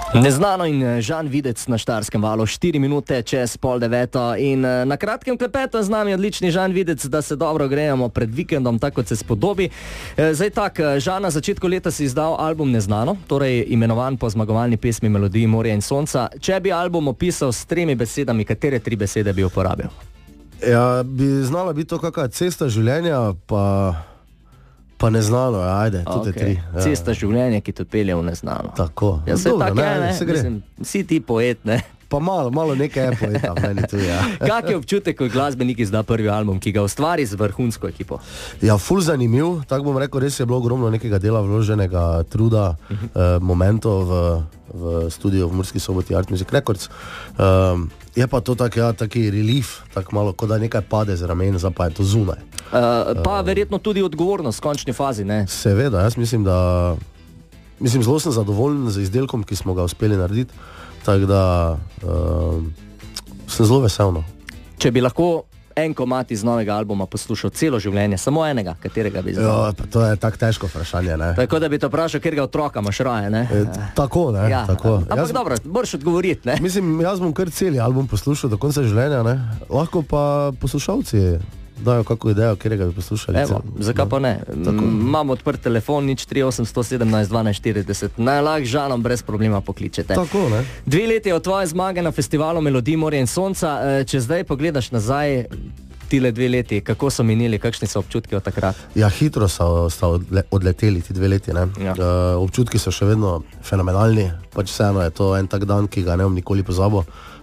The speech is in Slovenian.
Neznano in Žan Videc na Štajerskem valu, 4 minute čez 8:30 in na kratkem klepetu z nami odlični Žan Videc, da se dobro grejemo pred vikendom, tako kot se spodobi. Zdaj tak, Žan, na začetku leta si izdal album Neznano, torej imenovan po zmagovalni pesmi Melodiji morja in sonca. Če bi album opisal s 3 besedami, katere 3 besede bi uporabil? Ja, bi znala biti to kakva cesta življenja, pa neznano, ajde, tudi Okay. 3. Ja. Cesta življenja, ki te pelje v neznano. Tako. Ja, se Dobro, tako je, ne? se gre. Mislim, si ti poet, ne? Pa malo nekaj je poeta, meni tu, ja. Kak je občutek, ko glasbenik izda prvi album, ki ga ustvari z vrhunsko ekipo? Ja, ful zanimiv, tako bom rekel, res je bilo ogromno nekega dela vloženega, truda, momentov v studiu v Murski Soboti Art Music Records. Je pa to taki relief, tako malo, kot da nekaj pade z ramen, zdaj pa je to zunaj. Pa verjetno tudi odgovornost v končni fazi, ne? Seveda, jaz mislim, zelo sem zadovoljen z izdelkom, ki smo ga uspeli narediti, tako da sem zelo vesel. No. Če bi lahko en komad iz novega albuma poslušal celo življenje, samo enega, katerega bi Ja, to je tako težko vprašanje, ne? Tako da bi te vprašal, kjer ga otroka imaš raje, ne? Tako, ne? Ja. Tako. Ampak dobro, moraš odgovoriti, ne? Mislim, jaz bom kar celi album poslušal do konca življenja, ne? Lahko pa poslušalci dajo kako idejo, kjerega bi poslušali. Evo, zakaj pa ne? Imamo odprt telefon, 03817 1240. Najlahk Žanom brez problema pokličete. Tako, ne? 2 leti od tvoje zmage na festivalu Melodij morja in sonca. Če zdaj pogledaš nazaj, tile 2 leti, kako so minili, kakšni so občutki od takrat? Ja, hitro sta odleteli ti 2 leti, ne? Ja. Občutki so še vedno fenomenalni, pač vseeno je to en tak dan, ki ga ne bom nikoli pozabil.